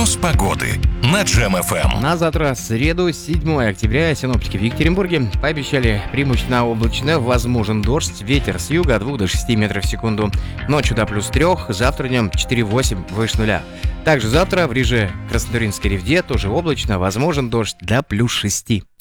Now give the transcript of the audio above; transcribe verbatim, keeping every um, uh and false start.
Прогноз погоды на Джем эф эм. На завтра, среду, седьмое октября, синоптики в Екатеринбурге пообещали преимущественно облачно, возможен дождь, ветер с юга от двух до шести метров в секунду. Ночью до плюс трех, завтра днем четыре восемь выше нуля. Также завтра в Риже, Краснотуринской Ревде тоже облачно, возможен дождь до плюс шести.